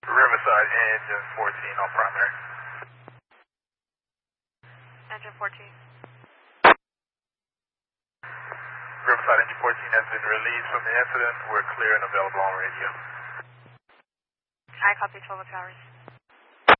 Riverside, engine 14 on primary. Engine 14. Riverside, engine 14 has been released from the incident. We're clear and available on radio. I copy 12 Towers.